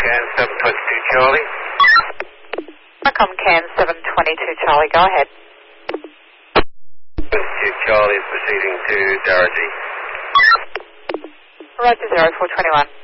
Can 722 Charlie. Macom Can 722 Charlie, go ahead. 22 Charlie is proceeding to Darajee. Roger 0421.